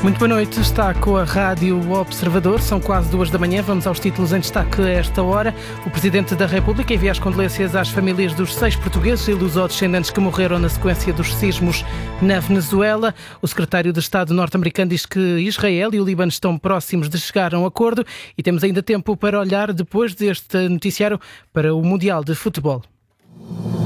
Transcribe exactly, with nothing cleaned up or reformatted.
Muito boa noite, está com a Rádio Observador, são quase duas da manhã, vamos aos títulos em destaque a esta hora. O Presidente da República envia as condolências às famílias dos seis portugueses e lusodescendentes que morreram na sequência dos sismos na Venezuela. O Secretário de Estado norte-americano diz que Israel e o Líbano estão próximos de chegar a um acordo e temos ainda tempo para olhar, depois deste noticiário, para o Mundial de Futebol.